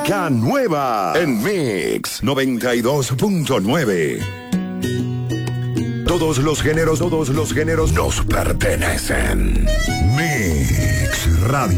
música nueva en Mix 92.9. Todos los géneros nos pertenecen. Mix Radio.